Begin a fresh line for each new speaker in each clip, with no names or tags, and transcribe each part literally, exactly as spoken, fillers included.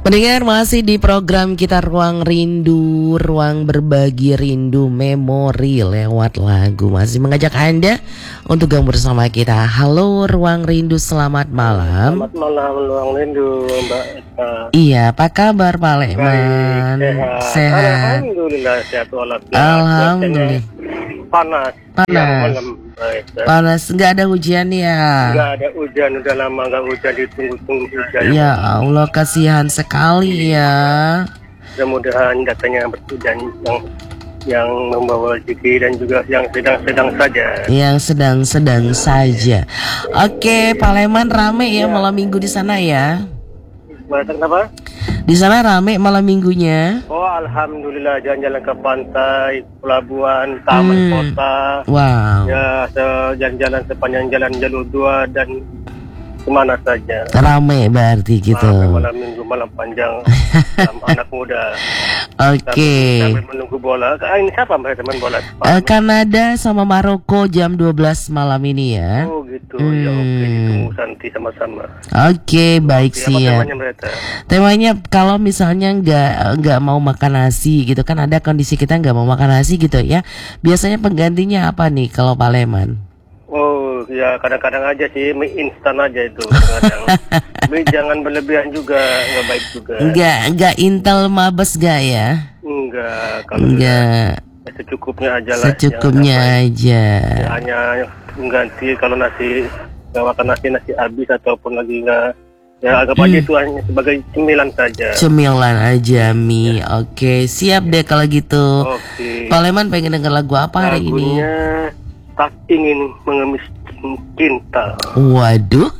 Pendengar, masih di program kita Ruang Rindu, ruang berbagi rindu memori lewat lagu. Masih mengajak Anda untuk gabung bersama kita. Halo Ruang Rindu, selamat malam.
Selamat malam Ruang Rindu, Mbak Eka.
Iya, apa kabar Pak Lekman?
Sehat.
Sehat.
Alhamdulillah sehat walafiat.
Alhamdulillah.
Panas.
Panas.
Malam,
Panas, nggak ada hujan ya?
Nggak ada hujan, udah lama nggak hujan, ditunggu-tunggu hujan.
Ya Allah, kasihan sekali ya.
Mudah-mudahan datanya berhujan yang yang membawa rezeki dan juga yang sedang-sedang saja.
Yang sedang-sedang saja. Oke, Pak Leman, rame ya, ya malam minggu di sana ya?
Kenapa?
Di sana rame malam minggunya.
Oh, alhamdulillah, jalan-jalan ke pantai, pelabuhan, taman hmm. kota.
Wow.
Ya, jalan-jalan sepanjang jalan jalur dua dan kemana saja.
Rame berarti gitu.
Rame malam minggu, malam panjang, anak muda.
Oke. Okay.
Sambil menunggu bola. Ah, ini siapa mereka teman bola?
Uh, Kanada sama Maroko jam dua belas malam ini ya.
Oh gitu.
Hmm.
Ya oke, okay. Ditunggu nanti sama-sama.
Oke, okay, baik sih ya.
Temanya mereka? Temanya
kalau misalnya nggak nggak mau makan nasi gitu kan, ada kondisi kita nggak mau makan nasi gitu ya. Biasanya penggantinya apa nih kalau Pak Leman?
Oh ya, kadang-kadang aja sih mie instan aja itu. Kadang mie jangan berlebihan juga, nggak baik juga.
Enggak, enggak Intel mabes gak ya?
Enggak, kalau
enggak.
Ya, secukupnya aja lah.
Secukupnya aja.
Ya, hanya mengganti kalau nasi nggak makan nasi nasi habis ataupun lagi nggak. Ya anggap aja hmm. itu hanya sebagai cemilan saja. Cemilan
aja mie. Ya. Oke, siap deh kalau gitu.
Oke.
Pak Leman pengen denger lagu apa hari
Lagunya,
ini?
Tak Ingin Mengemis Cinta.
Waduh.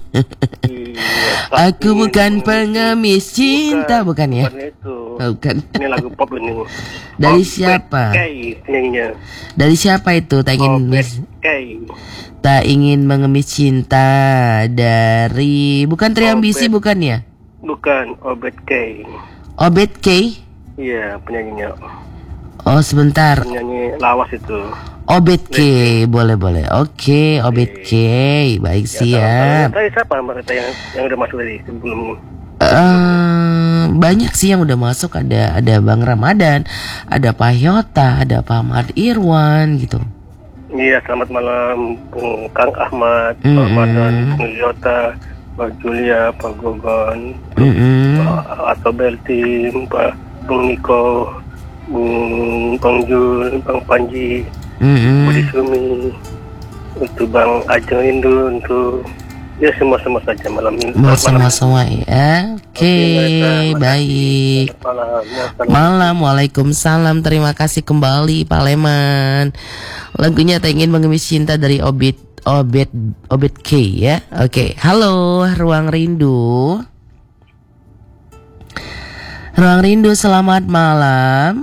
Iya,
aku bukan pengemis cinta, bukan, bukan ya?
Bukan itu.
Bukan.
Ini lagu pop ini.
Dari Obet siapa?
K,
Dari siapa itu? Tak ingin mis... Tak ingin mengemis cinta dari bukan Triambisi bukan ya?
Bukan, Obet K.
Obet K?
Iya, penyanyinya.
Oh, sebentar.
Penyanyi lawas itu.
Obet K, boleh boleh. Oke, okay, Obet K, baik ya, siap.
Tadi siapa mereka yang yang udah masuk tadi sebelum?
Uh, banyak sih yang udah masuk. Ada ada Bang Ramadan, ada Pak Yota, ada Pak Ahmad Irwan gitu.
Iya, selamat malam Bung Kang Ahmad, mm-hmm. Pak Ramadan, Bung Yota, Pak Julia, Pak Gogon, mm-hmm. Pak Ato Beltim, Pak Bung Niko, Bung Bang Jul, Bang Panji.
Mm-hmm.
Budi Sumi, untuk Bang Ajeng Indu, untuk ya semua-semua saja malam ini.
Semua-semua ya. Oke, okay, okay, baik.
Malam.
Malam, waalaikumsalam. Terima kasih kembali Pak Leman. Lagunya Tak Ingin Mengemis Cinta dari Obet Obet Obet K ya. Oke, okay. Halo Ruang Rindu. Ruang Rindu, selamat malam.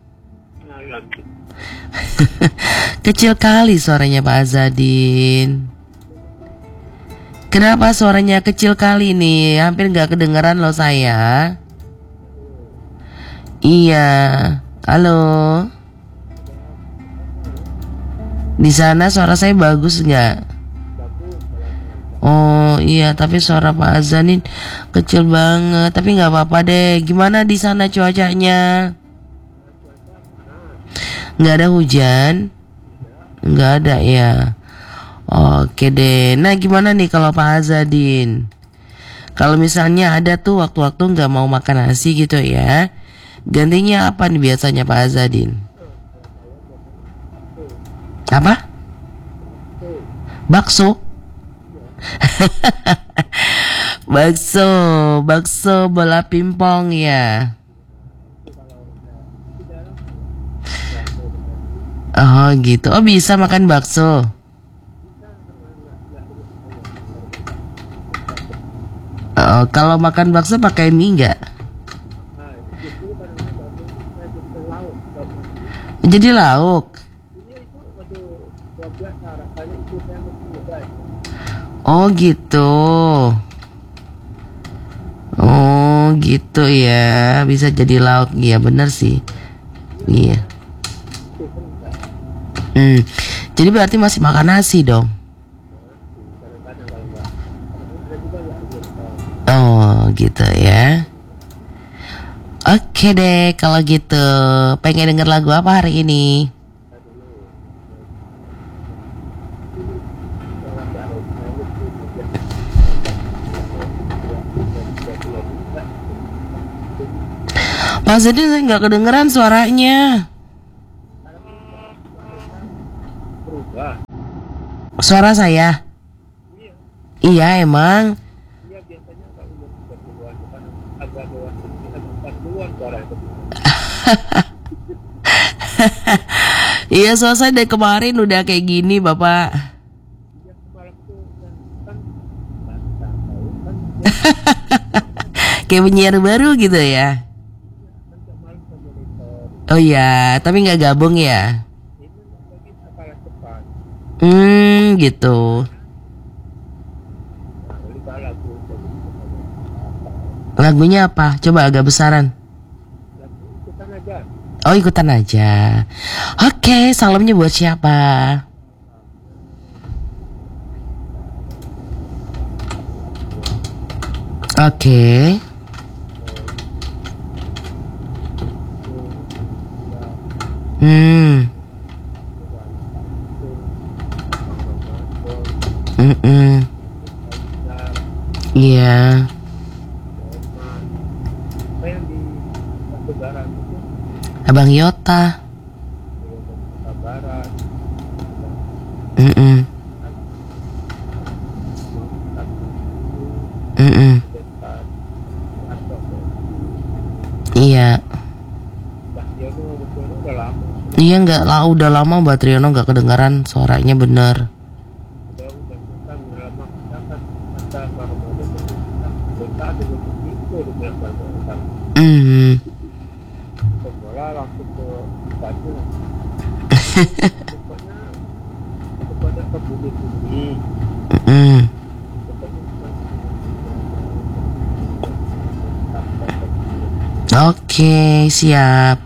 Kecil kali suaranya Pak Azadin. Kenapa suaranya kecil kali nih? Hampir gak kedengeran loh saya. Iya. Halo. Di sana suara saya bagus gak? Oh iya, tapi suara Pak Azadin kecil banget. Tapi gak apa-apa deh. Gimana di sana cuacanya? Nggak ada hujan? Nggak ada ya. Oke deh. Nah gimana nih kalau Pak Azadin? Kalau misalnya ada tuh waktu-waktu nggak mau makan nasi gitu ya, gantinya apa nih biasanya Pak Azadin? Apa? Bakso? Bakso, bakso bola pimpong ya. Oh gitu. Oh bisa makan bakso. Oh, kalau makan bakso pakai mie nggak? Jadi lauk. Oh gitu. Oh gitu ya. Bisa jadi lauk. Iya benar sih. Iya. Hmm. Jadi berarti masih makan nasi dong. Oh gitu ya. Oke deh, kalau gitu pengen denger lagu apa hari ini? Pak Zadin, saya nggak kedengeran suaranya. Suara saya? Iya emang. Iya, soalnya dari kemarin udah kayak gini Bapak. Kayak penyiar baru gitu ya. Oh iya, tapi nggak gabung ya. Hmm, gitu. Lagunya apa? Coba agak besaran. Oh, ikutan aja. Oke, salamnya buat siapa? Oke. Hmm. Mm-mm. Iya. Abang Yota. Mm-mm. Mm-mm. Iya. Iya, nggak lah, udah lama Mbak Triyono nggak kedengaran suaranya bener. Hmm. Mm. Oke, siap.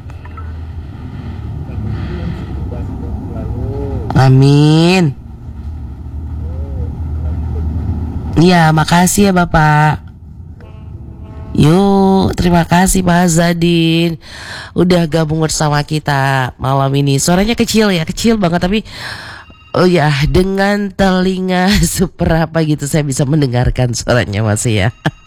Amin. Iya, makasih ya Bapak. Yuk, terima kasih Pak Zadin udah gabung bersama kita malam ini. Suaranya kecil ya, kecil banget tapi oh ya, dengan telinga seberapa gitu saya bisa mendengarkan suaranya masih ya.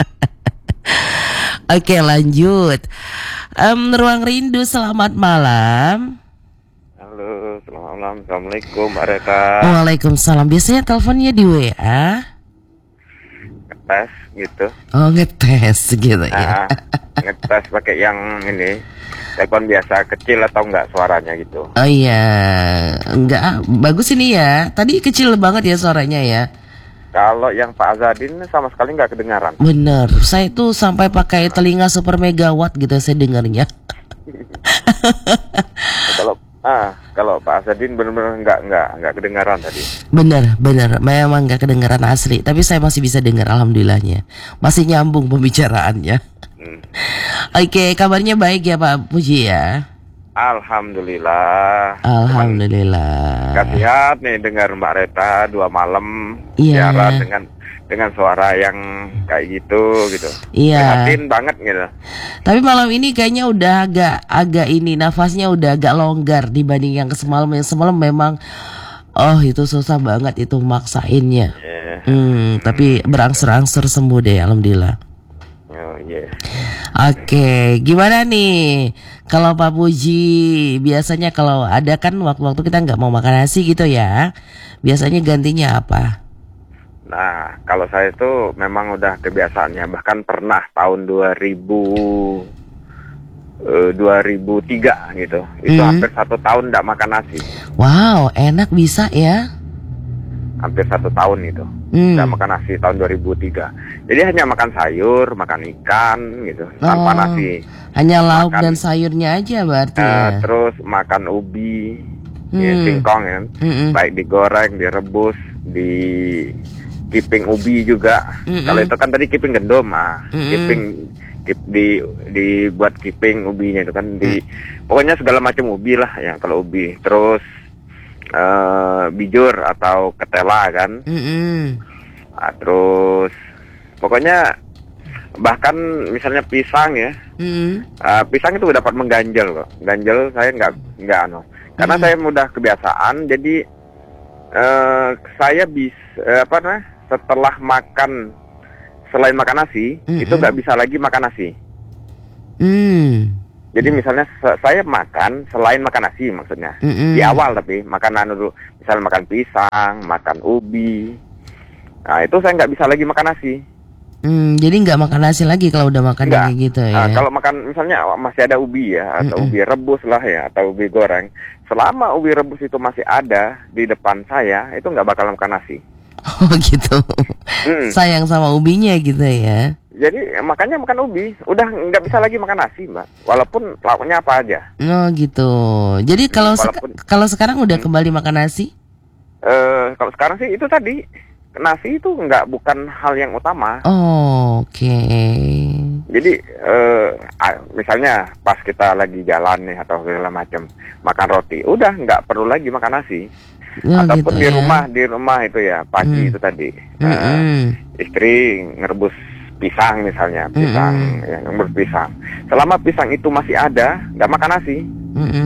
Oke, lanjut. Um, Ruang Rindu, selamat malam.
Halo, selamat malam. Assalamualaikum Mbak Reta.
Waalaikumsalam. Biasanya teleponnya di W A?
Ngetes gitu.
Oh, ngetes gitu ya.
Nah, ngetes pakai yang ini, telepon biasa kecil atau enggak suaranya gitu.
Oh iya, enggak, bagus ini ya. Tadi kecil banget ya suaranya ya.
Kalau yang Pak Azadin sama sekali nggak kedengaran.
Bener, saya tuh sampai pakai telinga super megawatt gitu saya dengarnya.
Kalau ah, kalau Pak Azadin benar-benar nggak nggak nggak kedengaran tadi.
Bener, bener, memang nggak kedengaran asli. Tapi saya masih bisa dengar, alhamdulillahnya. Masih nyambung pembicaraannya.
Hmm.
Oke, kabarnya baik ya Pak Puji ya.
Alhamdulillah.
Alhamdulillah.
Gak sehat nih dengar Mbak Reta dua malam
Iya.
siaran dengan dengan suara yang kayak gitu gitu.
Iya.
Prihatin banget gitu.
Tapi malam ini kayaknya udah agak agak ini nafasnya udah agak longgar dibanding yang semalam. Yang semalam memang oh itu susah banget itu maksainnya.
Yeah.
Hmm, tapi berangsur-angsur sembuh deh, alhamdulillah.
Oh yeah.
Oke, gimana nih kalau Pak Puji? Biasanya kalau ada kan waktu-waktu kita nggak mau makan nasi gitu ya, biasanya gantinya apa?
Nah, kalau saya itu memang udah kebiasaannya. Bahkan pernah tahun dua ribu eh, dua ribu tiga gitu. Itu
Hmm.
hampir satu tahun nggak makan nasi.
Wow, enak bisa ya?
Hampir satu tahun itu
Hmm.
nggak makan nasi tahun dua ribu tiga. Jadi hanya makan sayur, makan ikan gitu, tanpa
Oh,
nasi.
hanya lauk
Makan,
dan sayurnya aja berarti
eh,
ya?
terus makan ubi, ya,
Hmm.
singkong ya.
Mm-mm.
Baik digoreng, direbus, di kiping ubi juga.
Mm-mm.
Kalau itu kan tadi kiping gendom, ah.
Mm-mm.
Kiping kip, di dibuat kiping ubinya itu kan di pokoknya segala macam ubi lah yang kalau ubi. Terus eh, bijur atau ketela kan.
Mm-mm.
Nah, terus pokoknya bahkan misalnya pisang ya,
Mm-mm.
uh, pisang itu dapat mengganjal loh. Ganjel saya nggak nggak ano, karena
Mm-mm.
saya mudah kebiasaan. Jadi uh, saya bisa uh, apa namanya setelah makan selain makan nasi
Mm-mm.
itu nggak bisa lagi makan nasi.
Mm.
Jadi misalnya se- saya makan selain makan nasi maksudnya
Mm-mm.
di awal, tapi makan anu dulu, misalnya makan pisang, makan ubi, nah itu saya nggak bisa lagi makan nasi.
Mm, jadi nggak makan nasi lagi kalau udah makan
Nggak.
kayak gitu
Nah,
ya.
kalau makan misalnya masih ada ubi ya, atau
Mm-mm.
ubi rebus lah ya, atau ubi goreng, selama ubi rebus itu masih ada di depan saya, itu nggak bakal makan nasi.
Oh gitu.
Mm.
Sayang sama ubinya gitu ya.
Jadi makanya makan ubi, udah nggak bisa lagi makan nasi, Mbak. Walaupun lauknya apa aja.
Oh gitu. Jadi kalau seka-
Walaupun-
kalau sekarang udah kembali makan nasi?
Eh, kalau sekarang sih itu tadi nasi itu nggak bukan hal yang utama.
Oh, oke.
Jadi eh, ah, misalnya pas kita lagi jalan nih atau segala macam makan roti, udah nggak perlu lagi makan nasi.
Oh,
Ataupun
gitu
di
ya.
rumah di rumah itu ya pagi
Hmm.
itu tadi eh,
Mm-mm.
istri ngerebus pisang misalnya pisang
Mm-mm.
ya, ngerebus pisang. Selama pisang itu masih ada, nggak makan nasi.
Mm-mm.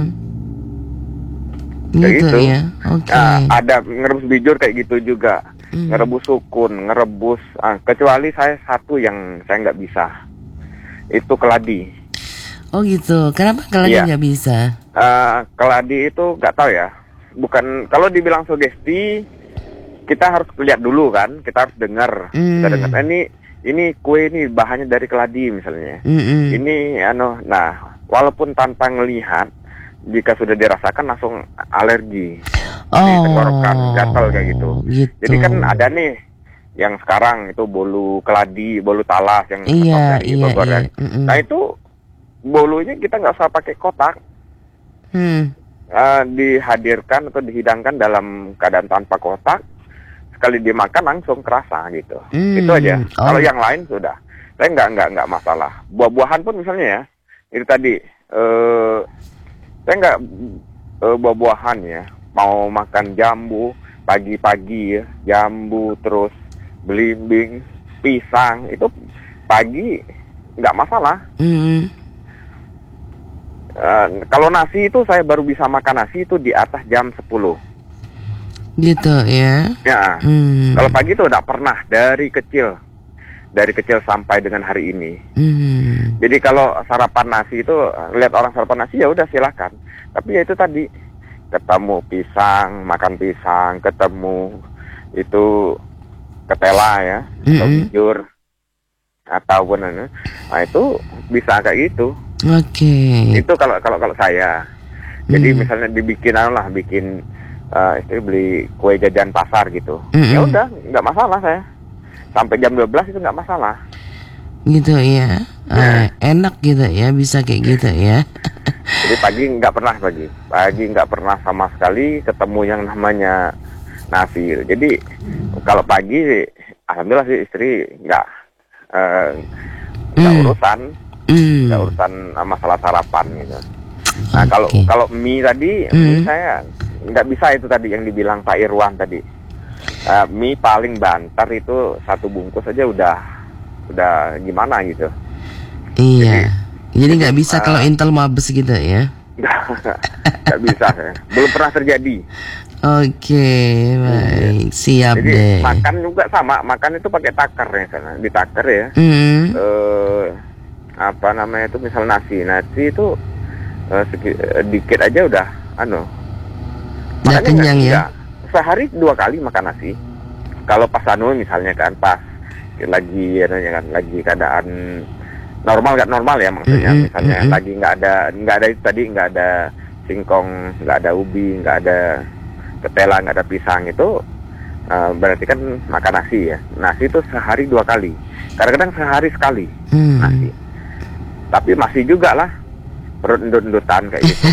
Kayak
Gitu
gitu.
ya. Oke.
Nah, ada ngerebus bijur kayak gitu juga.
Mm.
Ngerebus sukun, ngerebus ah, kecuali saya satu yang saya nggak bisa, itu keladi.
Oh gitu. Kenapa keladi
Iya.
nggak bisa?
Eh, keladi itu nggak tahu ya. Bukan kalau dibilang sugesti, kita harus lihat dulu kan. Kita harus dengar.
Hmm.
Kita dengar. "Eh, Ini ini kue ini bahannya dari keladi misalnya.
Mm-mm.
Ini ano. Nah, walaupun tanpa ngelihat, jika sudah dirasakan langsung alergi. Di
Oh.
tenggorokan, gatal kayak gitu.
Gitu.
Jadi kan ada nih yang sekarang itu bolu keladi, bolu talas yang
Iya,
dari
iya,
Bogor
iya.
kan.
Mm-mm.
Nah itu bolunya kita nggak usah pakai kotak,
Hmm.
eh, dihadirkan atau dihidangkan dalam keadaan tanpa kotak, sekali dimakan langsung kerasa gitu.
Hmm.
Itu aja.
Oh.
Kalau yang lain sudah, saya nggak nggak nggak masalah. Buah-buahan pun misalnya ya, itu tadi, eh, saya nggak eh, buah-buahan ya. Mau makan jambu pagi-pagi ya, jambu terus belimbing, pisang itu pagi nggak masalah.
Mm-mm.
Uh, kalau nasi itu saya baru bisa makan nasi itu di atas jam sepuluh.
Gitu ya.
Ya,
Hmm.
kalau pagi itu udah pernah dari kecil, dari kecil sampai dengan hari ini.
Hmm.
Jadi kalau sarapan nasi itu lihat orang sarapan nasi ya udah silakan. Tapi ya itu tadi ketemu pisang, makan pisang, ketemu itu ketela ya, atau
Mm-mm.
bijur ataupun anu. Nah itu bisa kayak gitu.
Oke.
Itu kalau kalau kalau saya. Jadi
Hmm.
misalnya dibikin anu lah, bikin eh itu beli kue jajan pasar gitu.
Mm-mm.
Ya udah, nggak masalah saya. Sampai jam dua belas itu nggak masalah.
Gitu ya. Eh, enak gitu ya, bisa kayak gitu ya.
Jadi pagi nggak pernah pagi, pagi nggak pernah sama sekali ketemu yang namanya nasi. Gitu. Jadi kalau pagi, alhamdulillah sih istri nggak eh, nggak
Hmm.
urusan,
Hmm.
nggak urusan masalah sarapan gitu. Nah kalau
Oke.
kalau mie tadi,
Hmm.
mie saya nggak bisa itu tadi yang dibilang Pak Irwan tadi. Eh, mie paling banter itu satu bungkus aja udah udah gimana gitu.
Iya. Jadi nggak
jadi,
bisa
uh,
kalau Intel mabes gitu ya.
Nggak bisa saya. Belum pernah terjadi.
Oke, baik. Siap
Jadi
deh.
makan juga sama, makan itu pakai takar ya sana, ditakar ya.
Hmm.
Eh apa namanya itu misal nasi, nasi itu eh, segi- eh, dikit aja udah, anu.
Udah
Makanya
kenyang
nggak-
ya.
nggak. Sehari dua kali makan nasi. Kalau pas anu misalnya kan pas lagi anu ya kan, lagi keadaan normal nggak normal ya maksudnya,
Mm-mm,
misalnya
mm-mm.
lagi nggak ada nggak ada itu tadi nggak ada singkong, nggak ada ubi, nggak ada ketela, nggak ada pisang itu eh, berarti kan makan nasi ya. Nasi itu sehari dua kali, kadang-kadang sehari sekali
Hmm.
nasi. Tapi masih juga lah perut endut-endutan kayak gitu.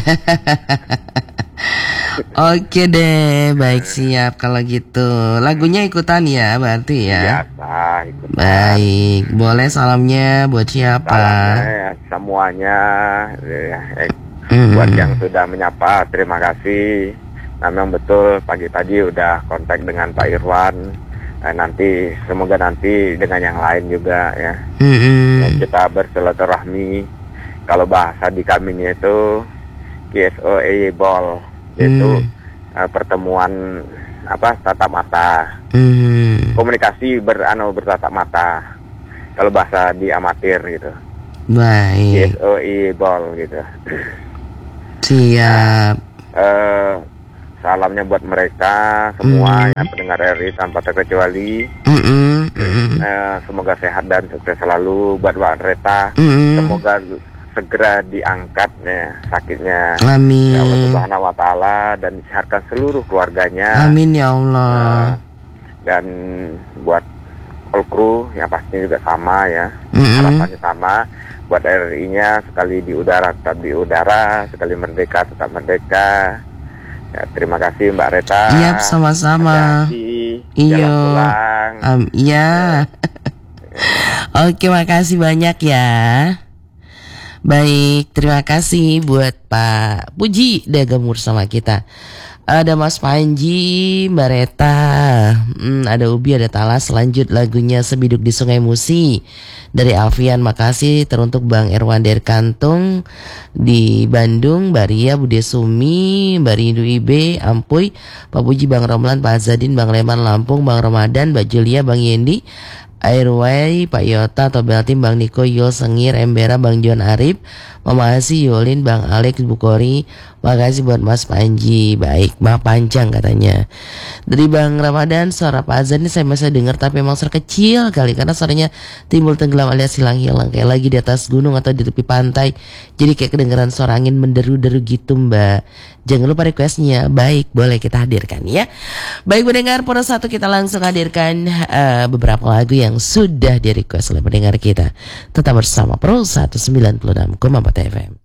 Oke deh, baik siap kalau gitu. Lagunya ikutan ya, berarti ya.
Biasa ikut.
Baik, boleh salamnya buat siapa?
Salamnya ya, semuanya ya, eh,
Hmm.
buat yang sudah menyapa terima kasih. Nah, memang betul pagi tadi udah kontak dengan Pak Irwan. Nah, nanti semoga nanti dengan yang lain juga ya.
Mm-mm.
Dan kita bersilaturahmi. Kalau bahasa di kaminya itu K S O E ball, yaitu
Mm.
uh, pertemuan apa tatap mata.
Mm.
Komunikasi ber anu bertatap mata. Kalau bahasa di amatir gitu. K
Baik.
S O E ball gitu.
Siap.
Eh, salamnya buat mereka semua
Mm.
yang pendengar R I tanpa terkecuali.
Mm-mm. Mm-mm.
Eh, semoga sehat dan sukses selalu buat Mbak Reta.
Mm-mm.
Semoga segera diangkat ya, sakitnya. Ya Allah
Amin.
Subhanahu wa taala dan disehatkan seluruh keluarganya.
Amin ya
Eh,
Allah.
dan buat all crew yang pastinya juga sama ya.
Mm-mm.
Harapannya sama. Buat R I-nya sekali di udara tetap di udara, sekali merdeka tetap merdeka. Ya, terima kasih Mbak Reta.
Iya, sama-sama.
Hati-hati,
Iya.
jalan pulang.
Um, iya. Oke, makasih banyak ya. Baik, terima kasih buat Pak Puji udah gabung sama kita. Ada Mas Panji, Mbak Reta, hmm, ada Ubi, ada Talas. Lanjut lagunya Sebiduk di Sungai Musi dari Alfian. Makasih teruntuk Bang Erwan dari Kantung di Bandung, Mbak Ria, Bude Sumi, Mbak Rindu I B, Ampuy, Pak Puji, Bang Romlan, Pak Azadin, Bang Leman Lampung, Bang Ramadan, Mbak Julia, Bang Yendi, Airway, Pak Yota, Tobel Tim, Bang Niko, Yul Sengir, Embera, Bang John Arif, Mama Asi, Yolin, Bang Alex, Bukori. Makasih buat Mas Panji. Baik, mah panjang katanya. Dari Bang Ramadan, suara Pak Azan ini saya masih dengar tapi emang suara kecil kali karena suaranya timbul tenggelam alias hilang-hilang kayak lagi di atas gunung atau di tepi pantai. Jadi kayak kedengeran suara angin menderu-deru gitu, Mbak. Jangan lupa requestnya. Baik, boleh kita hadirkan ya. Baik pendengar, pada satu kita langsung hadirkan uh, beberapa lagu yang sudah di request oleh pendengar kita. Tetap bersama Pro seratus sembilan puluh enam koma empat F M.